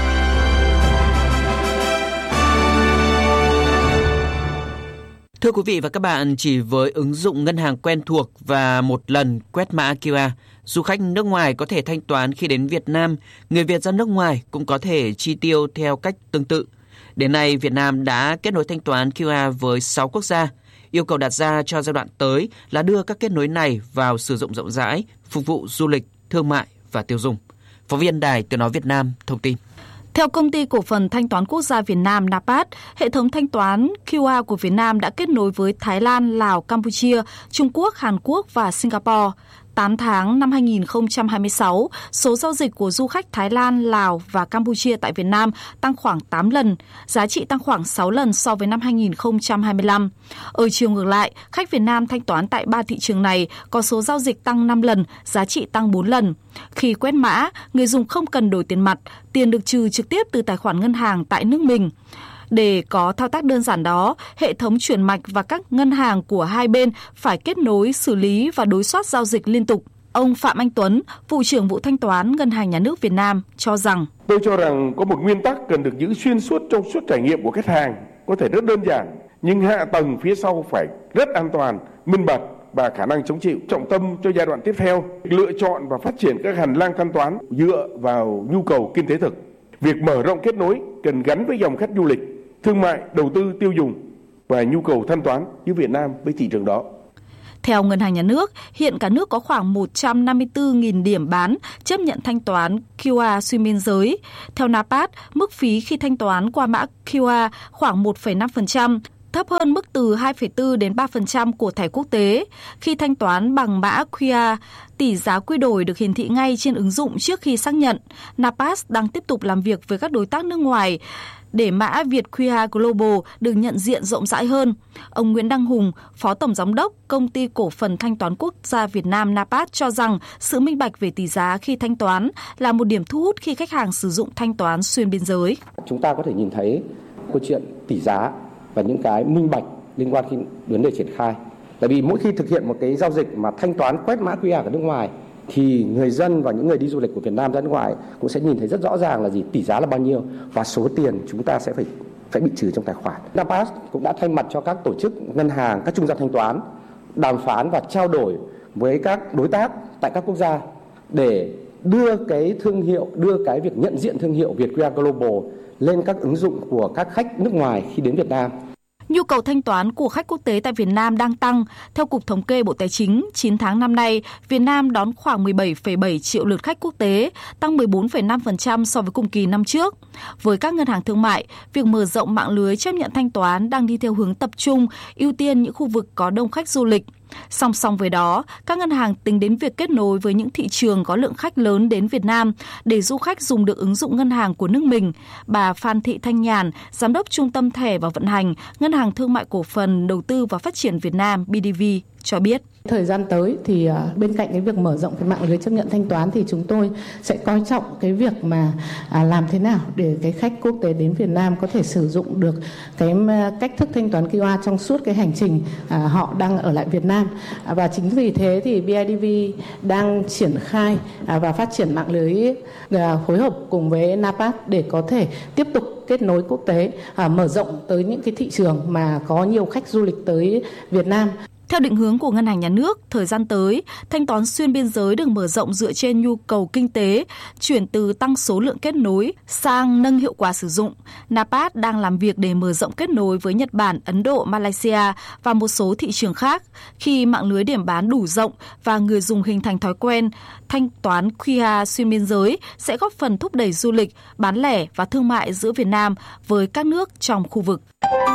Thưa quý vị và các bạn, chỉ với ứng dụng ngân hàng quen thuộc và một lần quét mã quy rờ, du khách nước ngoài có thể thanh toán khi đến Việt Nam, người Việt ra nước ngoài cũng có thể chi tiêu theo cách tương tự. Đến nay, Việt Nam đã kết nối thanh toán quy rờ với sáu quốc gia. Yêu cầu đặt ra cho giai đoạn tới là đưa các kết nối này vào sử dụng rộng rãi, phục vụ du lịch, thương mại và tiêu dùng. Phóng viên Đài Tiếng nói Việt Nam thông tin. Theo Công ty Cổ phần Thanh toán Quốc gia Việt Nam NAPAT, hệ thống thanh toán quy rờ của Việt Nam đã kết nối với Thái Lan, Lào, Campuchia, Trung Quốc, Hàn Quốc và Singapore. tám tháng năm hai nghìn không trăm hai mươi sáu, số giao dịch của du khách Thái Lan, Lào và Campuchia tại Việt Nam tăng khoảng tám lần, giá trị tăng khoảng sáu lần so với năm hai nghìn không trăm hai mươi lăm. Ở chiều ngược lại, khách Việt Nam thanh toán tại ba thị trường này có số giao dịch tăng năm lần, giá trị tăng bốn lần. Khi quét mã, người dùng không cần đổi tiền mặt, tiền được trừ trực tiếp từ tài khoản ngân hàng tại nước mình. Để có thao tác đơn giản đó, hệ thống chuyển mạch và các ngân hàng của hai bên phải kết nối, xử lý và đối soát giao dịch liên tục. Ông Phạm Anh Tuấn, Vụ trưởng Vụ Thanh toán Ngân hàng Nhà nước Việt Nam cho rằng: Tôi cho rằng có một nguyên tắc cần được giữ xuyên suốt trong suốt trải nghiệm của khách hàng, có thể rất đơn giản, nhưng hạ tầng phía sau phải rất an toàn, minh bạch và khả năng chống chịu. Trọng tâm cho giai đoạn tiếp theo, lựa chọn và phát triển các hành lang thanh toán dựa vào nhu cầu kinh tế thực. Việc mở rộng kết nối cần gắn với dòng khách du lịch, thương mại, đầu tư, tiêu dùng và nhu cầu thanh toán giữa Việt Nam với thị trường đó. Theo Ngân hàng Nhà nước, hiện cả nước có khoảng một trăm năm mươi tư nghìn điểm bán chấp nhận thanh toán quy rờ xuyên biên giới. Theo NAPAT, mức phí khi thanh toán qua mã quy rờ khoảng một phẩy năm phần trăm, thấp hơn mức từ hai phẩy bốn đến ba phần trăm của thẻ quốc tế. Khi thanh toán bằng mã quy rờ, tỷ giá quy đổi được hiển thị ngay trên ứng dụng trước khi xác nhận. NAPAT đang tiếp tục làm việc với các đối tác nước ngoài để mã Việt quy rờ Global được nhận diện rộng rãi hơn. Ông Nguyễn Đăng Hùng, Phó Tổng Giám đốc Công ty Cổ phần Thanh toán Quốc gia Việt Nam NAPAT cho rằng sự minh bạch về tỷ giá khi thanh toán là một điểm thu hút khi khách hàng sử dụng thanh toán xuyên biên giới. Chúng ta có thể nhìn thấy câu chuyện tỷ giá và những cái minh bạch liên quan đến vấn đề triển khai. Tại vì mỗi khi thực hiện một cái giao dịch mà thanh toán quét mã quy rờ ở nước ngoài thì người dân và những người đi du lịch của Việt Nam ra nước ngoài cũng sẽ nhìn thấy rất rõ ràng là gì, tỷ giá là bao nhiêu và số tiền chúng ta sẽ phải phải bị trừ trong tài khoản. NAPAT cũng đã thay mặt cho các tổ chức ngân hàng, các trung gian thanh toán đàm phán và trao đổi với các đối tác tại các quốc gia để đưa cái thương hiệu, đưa cái việc nhận diện thương hiệu Việt quy rờ Global lên các ứng dụng của các khách nước ngoài khi đến Việt Nam. Nhu cầu thanh toán của khách quốc tế tại Việt Nam đang tăng. Theo Cục Thống kê Bộ Tài chính, chín tháng năm nay, Việt Nam đón khoảng mười bảy phẩy bảy triệu lượt khách quốc tế, tăng mười bốn phẩy năm phần trăm so với cùng kỳ năm trước. Với các ngân hàng thương mại, việc mở rộng mạng lưới chấp nhận thanh toán đang đi theo hướng tập trung, ưu tiên những khu vực có đông khách du lịch. Song song với đó, các ngân hàng tính đến việc kết nối với những thị trường có lượng khách lớn đến Việt Nam để du khách dùng được ứng dụng ngân hàng của nước mình. Bà Phan Thị Thanh Nhàn, Giám đốc Trung tâm Thẻ và Vận hành, Ngân hàng Thương mại Cổ phần Đầu tư và Phát triển Việt Nam bê đê vê cho biết. Thời gian tới thì bên cạnh cái việc mở rộng cái mạng lưới chấp nhận thanh toán thì chúng tôi sẽ coi trọng cái việc mà làm thế nào để cái khách quốc tế đến Việt Nam có thể sử dụng được cái cách thức thanh toán quy rờ trong suốt cái hành trình họ đang ở lại Việt Nam. Và chính vì thế thì bê i đê vê đang triển khai và phát triển mạng lưới phối hợp cùng với NAPAT để có thể tiếp tục kết nối quốc tế, mở rộng tới những cái thị trường mà có nhiều khách du lịch tới Việt Nam. Theo định hướng của Ngân hàng Nhà nước, thời gian tới, thanh toán xuyên biên giới được mở rộng dựa trên nhu cầu kinh tế, chuyển từ tăng số lượng kết nối sang nâng hiệu quả sử dụng. NAPAT đang làm việc để mở rộng kết nối với Nhật Bản, Ấn Độ, Malaysia và một số thị trường khác. Khi mạng lưới điểm bán đủ rộng và người dùng hình thành thói quen, thanh toán quy rờ xuyên biên giới sẽ góp phần thúc đẩy du lịch, bán lẻ và thương mại giữa Việt Nam với các nước trong khu vực.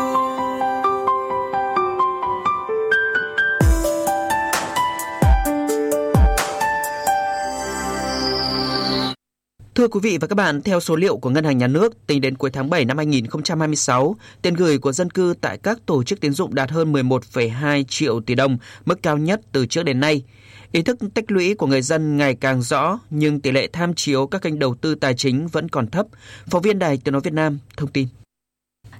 Thưa quý vị và các bạn, theo số liệu của Ngân hàng Nhà nước, tính đến cuối tháng bảy năm hai nghìn không trăm hai mươi sáu, tiền gửi của dân cư tại các tổ chức tín dụng đạt hơn mười một phẩy hai triệu tỷ đồng, mức cao nhất từ trước đến nay. Ý thức tích lũy của người dân ngày càng rõ, nhưng tỷ lệ tham chiếu các kênh đầu tư tài chính vẫn còn thấp. Phóng viên Đài Tiếng nói Việt Nam thông tin.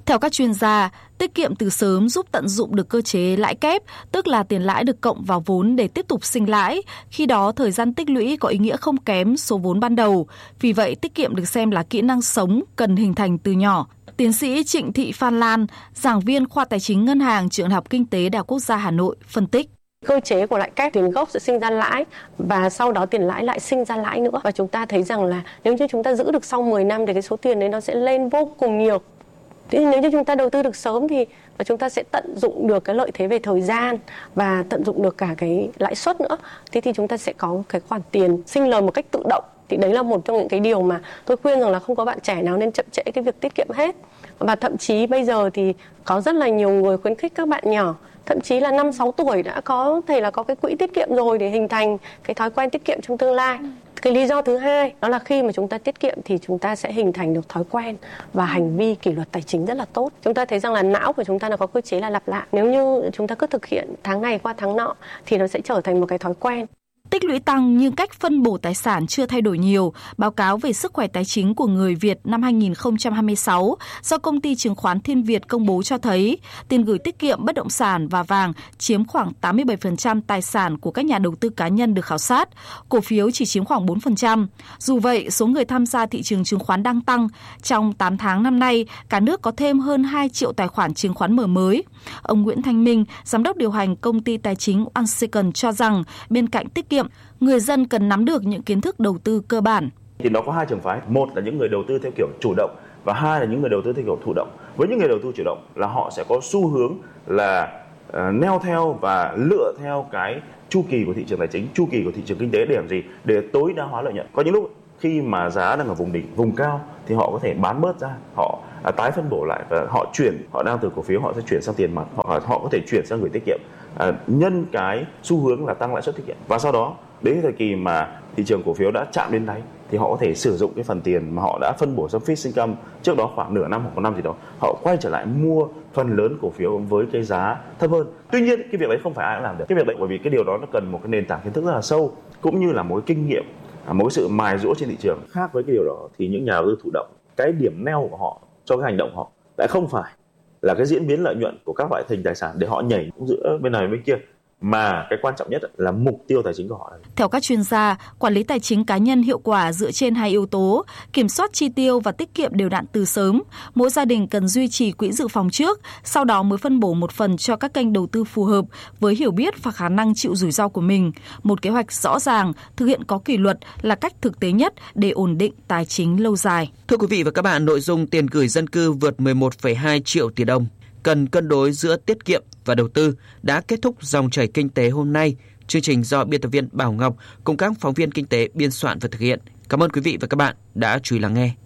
Theo các chuyên gia, tiết kiệm từ sớm giúp tận dụng được cơ chế lãi kép, tức là tiền lãi được cộng vào vốn để tiếp tục sinh lãi. Khi đó, thời gian tích lũy có ý nghĩa không kém số vốn ban đầu. Vì vậy, tiết kiệm được xem là kỹ năng sống cần hình thành từ nhỏ. Tiến sĩ Trịnh Thị Phan Lan, giảng viên khoa Tài chính Ngân hàng Trường Đại học Kinh tế Đại học Quốc gia Hà Nội phân tích. Cơ chế của lãi kép, tiền gốc sẽ sinh ra lãi và sau đó tiền lãi lại sinh ra lãi nữa. Và chúng ta thấy rằng là nếu như chúng ta giữ được sau mười năm thì cái số tiền đấy nó sẽ lên vô cùng nhiều. Thế nếu như chúng ta đầu tư được sớm thì chúng ta sẽ tận dụng được cái lợi thế về thời gian và tận dụng được cả cái lãi suất nữa. Thế thì chúng ta sẽ có cái khoản tiền sinh lời một cách tự động. Thì đấy là một trong những cái điều mà tôi khuyên rằng là không có bạn trẻ nào nên chậm trễ cái việc tiết kiệm hết. Và thậm chí bây giờ thì có rất là nhiều người khuyến khích các bạn nhỏ, thậm chí là năm sáu tuổi đã có thể là có cái quỹ tiết kiệm rồi để hình thành cái thói quen tiết kiệm trong tương lai. Cái lý do thứ hai đó là khi mà chúng ta tiết kiệm thì chúng ta sẽ hình thành được thói quen và hành vi kỷ luật tài chính rất là tốt. Chúng ta thấy rằng là não của chúng ta là có cơ chế là lặp lại. Nếu như chúng ta cứ thực hiện tháng này qua tháng nọ thì nó sẽ trở thành một cái thói quen. Tích lũy tăng nhưng cách phân bổ tài sản chưa thay đổi nhiều. Báo cáo về sức khỏe tài chính của người Việt năm hai nghìn không trăm hai mươi sáu do công ty chứng khoán Thiên Việt công bố cho thấy tiền gửi tiết kiệm, bất động sản và vàng chiếm khoảng tám mươi bảy phần trăm tài sản của các nhà đầu tư cá nhân được khảo sát. Cổ phiếu chỉ chiếm khoảng bốn phần trăm. Dù vậy, số người tham gia thị trường chứng khoán đang tăng. Trong tám tháng năm nay, cả nước có thêm hơn hai triệu tài khoản chứng khoán mở mới. Ông Nguyễn Thanh Minh, giám đốc điều hành công ty tài chính One Second cho rằng bên cạnh tiết kiệm, người dân cần nắm được những kiến thức đầu tư cơ bản. Thì nó có hai trường phái, một là những người đầu tư theo kiểu chủ động và hai là những người đầu tư theo kiểu thụ động. Với những người đầu tư chủ động là họ sẽ có xu hướng là uh, neo theo và lựa theo cái chu kỳ của thị trường tài chính, chu kỳ của thị trường kinh tế để làm gì? Để tối đa hóa lợi nhuận. Có những lúc khi mà giá đang ở vùng đỉnh, vùng cao thì họ có thể bán bớt ra, họ à, tái phân bổ lại và họ chuyển, họ đang từ cổ phiếu họ sẽ chuyển sang tiền mặt, họ họ có thể chuyển sang gửi tiết kiệm. À, nhân cái xu hướng là tăng lãi suất tiết kiệm và sau đó đến thời kỳ mà thị trường cổ phiếu đã chạm đến đáy thì họ có thể sử dụng cái phần tiền mà họ đã phân bổ sang fixed income trước đó khoảng nửa năm hoặc một năm gì đó, họ quay trở lại mua phần lớn cổ phiếu với cái giá thấp hơn. Tuy nhiên cái việc đấy không phải ai cũng làm được. Cái việc đấy bởi vì cái điều đó nó cần một cái nền tảng kiến thức rất là sâu cũng như là một cái kinh nghiệm, một cái sự mài giũa trên thị trường. Khác với cái điều đó thì những nhà đầu tư thụ động, cái điểm neo của họ cho cái hành động họ lại không phải là cái diễn biến lợi nhuận của các loại hình tài sản để họ nhảy giữa bên này bên kia, mà cái quan trọng nhất là mục tiêu tài chính của họ. Theo các chuyên gia, quản lý tài chính cá nhân hiệu quả dựa trên hai yếu tố, kiểm soát chi tiêu và tiết kiệm đều đặn từ sớm. Mỗi gia đình cần duy trì quỹ dự phòng trước, sau đó mới phân bổ một phần cho các kênh đầu tư phù hợp với hiểu biết và khả năng chịu rủi ro của mình. Một kế hoạch rõ ràng, thực hiện có kỷ luật là cách thực tế nhất để ổn định tài chính lâu dài. Thưa quý vị và các bạn, nội dung tiền gửi dân cư vượt mười một phẩy hai triệu tỷ đồng. Cần cân đối giữa tiết kiệm và đầu tư đã kết thúc dòng chảy kinh tế hôm nay. Chương trình do biên tập viên Bảo Ngọc cùng các phóng viên kinh tế biên soạn và thực hiện. Cảm ơn quý vị và các bạn đã chú ý lắng nghe.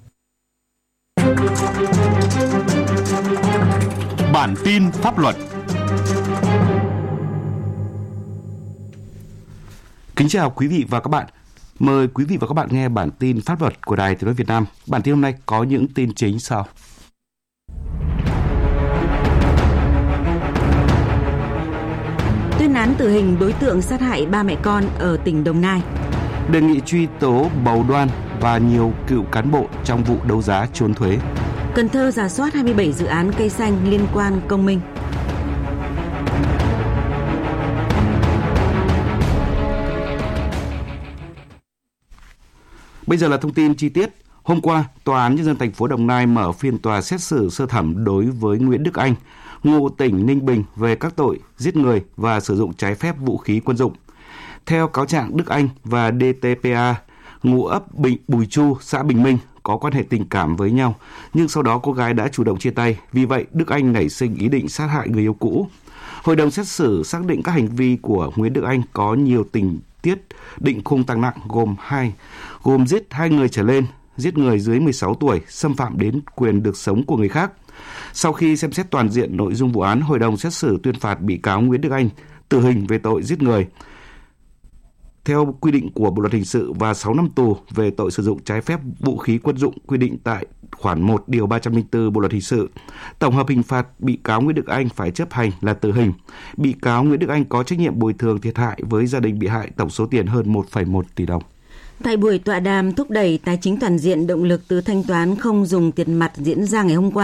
Bản tin pháp luật. Kính chào quý vị và các bạn. Mời quý vị và các bạn nghe bản tin pháp luật của Đài Tiếng nói Việt Nam. Bản tin hôm nay có những tin chính sau. Tuyên án tử hình đối tượng sát hại ba mẹ con ở tỉnh Đồng Nai. Đề nghị truy tố Bầu Đoan và nhiều cựu cán bộ trong vụ đấu giá trốn thuế. Cần Thơ rà soát hai mươi bảy dự án cây xanh liên quan công minh. Bây giờ là thông tin chi tiết. Hôm qua, Tòa án Nhân dân thành phố Đồng Nai mở phiên tòa xét xử sơ thẩm đối với Nguyễn Đức Anh, ngụ tỉnh Ninh Bình về các tội giết người và sử dụng trái phép vũ khí quân dụng. Theo cáo trạng, Đức Anh và đê tê pê a, ngụ ấp Bình, Bùi Chu, xã Bình Minh, có quan hệ tình cảm với nhau, nhưng sau đó cô gái đã chủ động chia tay. Vì vậy, Đức Anh nảy sinh ý định sát hại người yêu cũ. Hội đồng xét xử xác định các hành vi của Nguyễn Đức Anh có nhiều tình tiết định khung tăng nặng gồm hai, gồm giết hai người trở lên, giết người dưới mười sáu tuổi, xâm phạm đến quyền được sống của người khác. Sau khi xem xét toàn diện nội dung vụ án, hội đồng xét xử tuyên phạt bị cáo Nguyễn Đức Anh tử hình về tội giết người theo quy định của Bộ luật hình sự và sáu năm tù về tội sử dụng trái phép vũ khí quân dụng quy định tại khoản một điều ba trăm lẻ bốn Bộ luật hình sự. Tổng hợp hình phạt bị cáo Nguyễn Đức Anh phải chấp hành là tử hình. Bị cáo Nguyễn Đức Anh có trách nhiệm bồi thường thiệt hại với gia đình bị hại tổng số tiền hơn một phẩy một tỷ đồng. Tại buổi tọa đàm thúc đẩy tài chính toàn diện, động lực từ thanh toán không dùng tiền mặt diễn ra ngày hôm qua,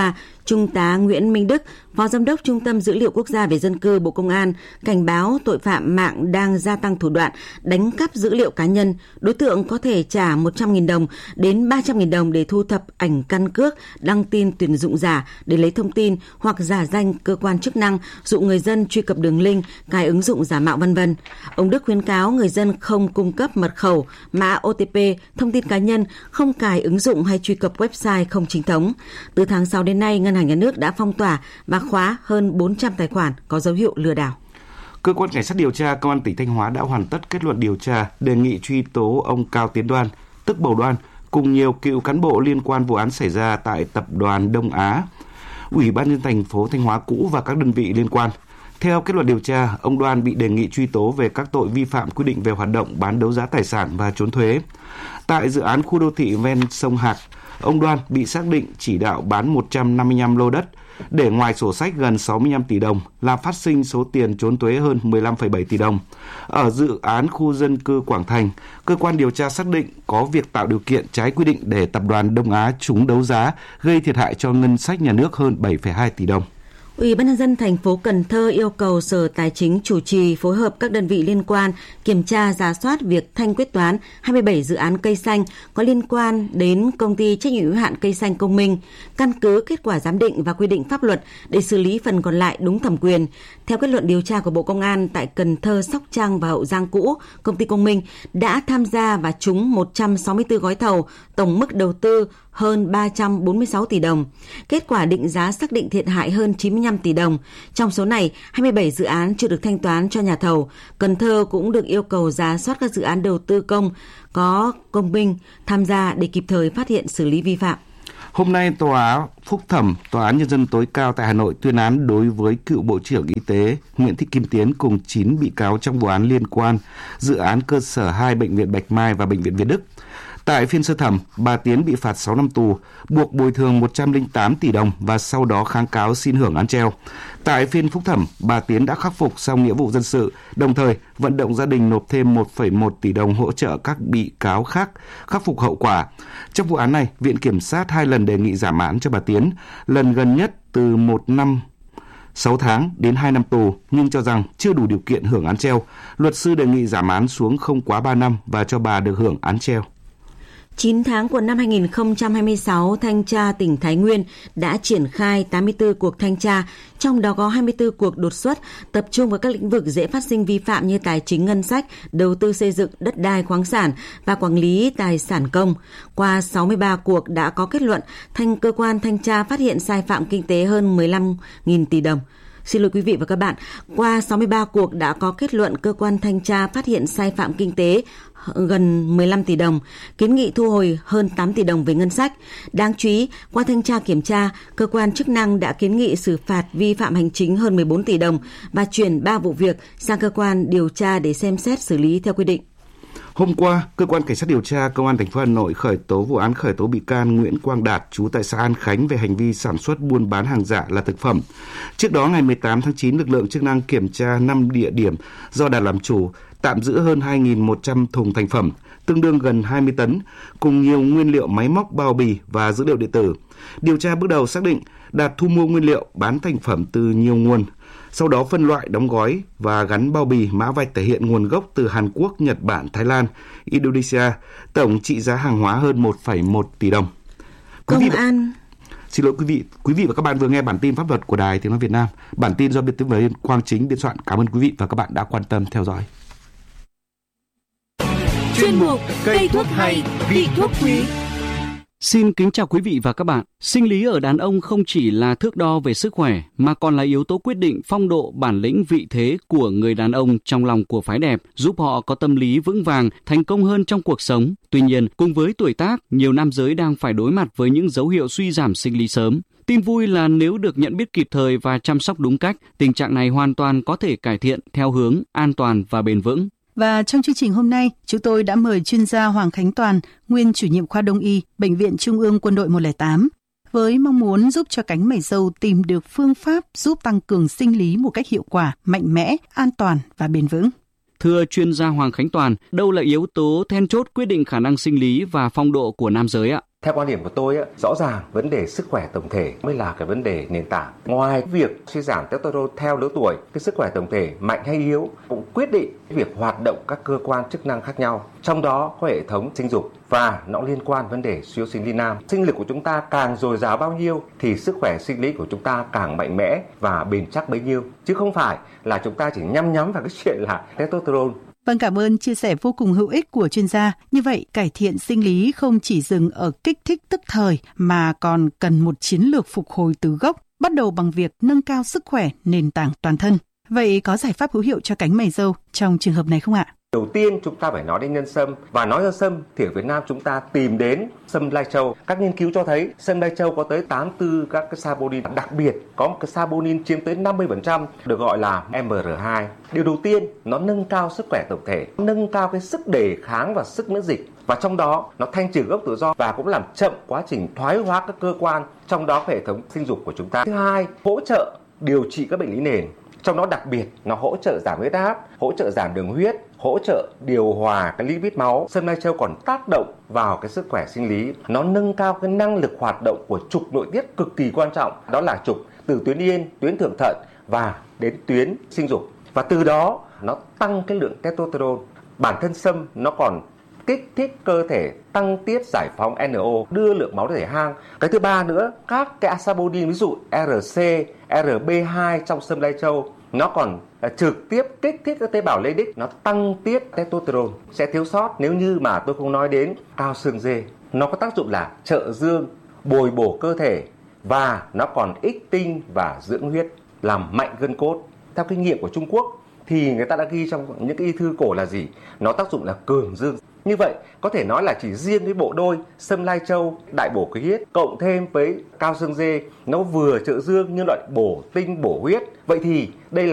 Trung tá Nguyễn Minh Đức, Phó Giám đốc Trung tâm Dữ liệu Quốc gia về Dân cư Bộ Công an, cảnh báo tội phạm mạng đang gia tăng thủ đoạn đánh cắp dữ liệu cá nhân. Đối tượng có thể trả một trăm nghìn đồng đến ba trăm nghìn đồng để thu thập ảnh căn cước, đăng tin tuyển dụng giả để lấy thông tin hoặc giả danh cơ quan chức năng, dụ người dân truy cập đường link, cài ứng dụng giả mạo vân vân. Ông Đức khuyến cáo người dân không cung cấp mật khẩu, mã ô tê pê, thông tin cá nhân, không cài ứng dụng hay truy cập website không chính thống. Từ tháng sáu đến nay, Ngân hàng Nhà nước đã phong tỏa và khóa hơn bốn trăm tài khoản có dấu hiệu lừa đảo. Cơ quan Cảnh sát điều tra Công an tỉnh Thanh Hóa đã hoàn tất kết luận điều tra, đề nghị truy tố ông Cao Tiến Đoan, tức Bầu Đoan, cùng nhiều cựu cán bộ liên quan vụ án xảy ra tại Tập đoàn Đông Á, Ủy ban nhân dân thành phố Thanh Hóa cũ và các đơn vị liên quan. Theo kết luận điều tra, ông Đoan bị đề nghị truy tố về các tội vi phạm quy định về hoạt động bán đấu giá tài sản và trốn thuế. Tại dự án khu đô thị ven sông Hạc, ông Đoan bị xác định chỉ đạo bán một trăm năm mươi lăm lô đất, để ngoài sổ sách gần sáu mươi lăm tỷ đồng, làm phát sinh số tiền trốn thuế hơn mười lăm phẩy bảy tỷ đồng. Ở dự án khu dân cư Quảng Thành, cơ quan điều tra xác định có việc tạo điều kiện trái quy định để Tập đoàn Đông Á trúng đấu giá, gây thiệt hại cho ngân sách nhà nước hơn bảy phẩy hai tỷ đồng. Ủy ban nhân dân thành phố Cần Thơ yêu cầu Sở Tài chính chủ trì phối hợp các đơn vị liên quan kiểm tra rà soát việc thanh quyết toán hai mươi bảy dự án cây xanh có liên quan đến công ty trách nhiệm hữu hạn Cây xanh Công Minh, căn cứ kết quả giám định và quy định pháp luật để xử lý phần còn lại đúng thẩm quyền. Theo kết luận điều tra của Bộ Công an, tại Cần Thơ, Sóc Trăng và Hậu Giang cũ, công ty Công Minh đã tham gia và trúng một trăm sáu mươi tư gói thầu, tổng mức đầu tư hơn ba trăm bốn mươi sáu tỷ đồng. Kết quả định giá xác định thiệt hại hơn chín mươi lăm tỷ đồng. Trong số này, hai mươi bảy dự án chưa được thanh toán cho nhà thầu. Cần Thơ cũng được yêu cầu rà soát các dự án đầu tư công có Công Minh tham gia để kịp thời phát hiện xử lý vi phạm. Hôm nay, Tòa Phúc thẩm Tòa án Nhân dân tối cao tại Hà Nội tuyên án đối với cựu Bộ trưởng Y tế Nguyễn Thị Kim Tiến cùng chín bị cáo trong vụ án liên quan dự án cơ sở hai Bệnh viện Bạch Mai và Bệnh viện Việt Đức. Tại phiên sơ thẩm, bà Tiến bị phạt sáu năm tù, buộc bồi thường một trăm lẻ tám tỷ đồng và sau đó kháng cáo xin hưởng án treo. Tại phiên phúc thẩm, bà Tiến đã khắc phục xong nghĩa vụ dân sự, đồng thời vận động gia đình nộp thêm một phẩy một tỷ đồng hỗ trợ các bị cáo khác khắc phục hậu quả. Trong vụ án này, Viện Kiểm sát hai lần đề nghị giảm án cho bà Tiến, lần gần nhất từ một năm sáu tháng đến hai năm tù, nhưng cho rằng chưa đủ điều kiện hưởng án treo. Luật sư đề nghị giảm án xuống không quá ba năm và cho bà được hưởng án treo. chín tháng của năm hai nghìn không trăm hai mươi sáu, Thanh tra tỉnh Thái Nguyên đã triển khai tám mươi tư cuộc thanh tra, trong đó có hai mươi tư cuộc đột xuất, tập trung vào các lĩnh vực dễ phát sinh vi phạm như tài chính ngân sách, đầu tư xây dựng, đất đai khoáng sản và quản lý tài sản công. Qua sáu mươi ba cuộc đã có kết luận, thanh cơ quan thanh tra phát hiện sai phạm kinh tế hơn mười lăm nghìn tỷ đồng. Xin lỗi quý vị và các bạn, qua sáu mươi ba cuộc đã có kết luận cơ quan thanh tra phát hiện sai phạm kinh tế gần mười lăm tỷ đồng, kiến nghị thu hồi hơn tám tỷ đồng về ngân sách. Đáng chú ý, qua thanh tra kiểm tra, cơ quan chức năng đã kiến nghị xử phạt vi phạm hành chính hơn mười bốn tỷ đồng và chuyển ba vụ việc sang cơ quan điều tra để xem xét xử lý theo quy định. Hôm qua, cơ quan cảnh sát điều tra Công an thành phố Hà Nội khởi tố vụ án khởi tố bị can Nguyễn Quang Đạt, trú tại xã An Khánh về hành vi sản xuất buôn bán hàng giả là thực phẩm. Trước đó, ngày mười tám tháng chín, lực lượng chức năng kiểm tra năm địa điểm do Đạt làm chủ, tạm giữ hơn hai nghìn một trăm thùng thành phẩm, tương đương gần hai mươi tấn, cùng nhiều nguyên liệu máy móc, bao bì và dữ liệu điện tử. Điều tra bước đầu xác định Đạt thu mua nguyên liệu, bán thành phẩm từ nhiều nguồn, sau đó phân loại, đóng gói và gắn bao bì mã vạch thể hiện nguồn gốc từ Hàn Quốc, Nhật Bản, Thái Lan, Indonesia, tổng trị giá hàng hóa hơn một phẩy một tỷ đồng. Công vị an Xin lỗi quý vị, quý vị và các bạn vừa nghe bản tin pháp luật của Đài Tiếng nói Việt Nam. Bản tin do biên tập viên Quang Chính biên soạn. Cảm ơn quý vị và các bạn đã quan tâm theo dõi. Chuyên mục cây thuốc hay, vị thuốc quý. Xin kính chào quý vị và các bạn. Sinh lý ở đàn ông không chỉ là thước đo về sức khỏe mà còn là yếu tố quyết định phong độ, bản lĩnh, vị thế của người đàn ông trong lòng của phái đẹp, giúp họ có tâm lý vững vàng, thành công hơn trong cuộc sống. Tuy nhiên, cùng với tuổi tác, nhiều nam giới đang phải đối mặt với những dấu hiệu suy giảm sinh lý sớm. Tin vui là nếu được nhận biết kịp thời và chăm sóc đúng cách, tình trạng này hoàn toàn có thể cải thiện theo hướng an toàn và bền vững. Và trong chương trình hôm nay, chúng tôi đã mời chuyên gia Hoàng Khánh Toàn, nguyên chủ nhiệm khoa Đông y, Bệnh viện Trung ương Quân đội một không tám, với mong muốn giúp cho cánh mày râu tìm được phương pháp giúp tăng cường sinh lý một cách hiệu quả, mạnh mẽ, an toàn và bền vững. Thưa chuyên gia Hoàng Khánh Toàn, đâu là yếu tố then chốt quyết định khả năng sinh lý và phong độ của nam giới ạ? Theo quan điểm của tôi, rõ ràng vấn đề sức khỏe tổng thể mới là cái vấn đề nền tảng. Ngoài việc suy giảm testosterone theo lứa tuổi, cái sức khỏe tổng thể mạnh hay yếu cũng quyết định việc hoạt động các cơ quan chức năng khác nhau. Trong đó có hệ thống sinh dục và nó liên quan vấn đề suy yếu sinh lý nam. Sinh lực của chúng ta càng dồi dào bao nhiêu thì sức khỏe sinh lý của chúng ta càng mạnh mẽ và bền chắc bấy nhiêu. Chứ không phải là chúng ta chỉ nhắm nhắm vào cái chuyện là testosterone. Vâng, cảm ơn chia sẻ vô cùng hữu ích của chuyên gia. Như vậy, cải thiện sinh lý không chỉ dừng ở kích thích tức thời mà còn cần một chiến lược phục hồi từ gốc, bắt đầu bằng việc nâng cao sức khỏe nền tảng toàn thân. Vậy có giải pháp hữu hiệu cho cánh mày râu trong trường hợp này không ạ? Đầu tiên chúng ta phải nói đến nhân sâm, và nói đến sâm thì ở Việt Nam chúng ta tìm đến sâm lai châu. Các nghiên cứu cho thấy sâm lai châu có tới tám mươi tư các cái saponin, đặc biệt có một cái saponin chiếm tới năm mươi phần trăm được gọi là em rờ hai. Điều đầu tiên, nó nâng cao sức khỏe tổng thể, nâng cao cái sức đề kháng và sức miễn dịch, và trong đó nó thanh trừ gốc tự do và cũng làm chậm quá trình thoái hóa các cơ quan, trong đó hệ thống sinh dục của chúng ta. Thứ hai, hỗ trợ điều trị các bệnh lý nền. Trong đó đặc biệt nó hỗ trợ giảm huyết áp, hỗ trợ giảm đường huyết, hỗ trợ điều hòa cái lipid máu. Sâm lai châu còn tác động vào cái sức khỏe sinh lý, nó nâng cao cái năng lực hoạt động của trục nội tiết cực kỳ quan trọng, đó là trục từ tuyến yên, tuyến thượng thận và đến tuyến sinh dục. Và từ đó nó tăng cái lượng testosterone. Bản thân sâm nó còn kích thích cơ thể tăng tiết giải phóng en o, đưa lượng máu đến thể hang. Cái thứ ba nữa, các cái saponin ví dụ rờ xê, rờ bê hai trong sâm lai châu nó còn trực tiếp kích thích các tế bào Leydig, nó tăng tiết testosterone. Sẽ thiếu sót nếu như mà tôi không nói đến cao xương dê. Nó có tác dụng là trợ dương, bồi bổ cơ thể, và nó còn ích tinh và dưỡng huyết, làm mạnh gân cốt. Theo kinh nghiệm của Trung Quốc thì người ta đã ghi trong những cái y thư cổ là gì? Nó tác dụng là cường dương. Như vậy có thể nói là chỉ riêng cái bộ đôi sâm lai châu đại bổ khí huyết cộng thêm với cao xương dê, nó vừa trợ dương nhưng lại bổ tinh bổ huyết. Vậy thì đây là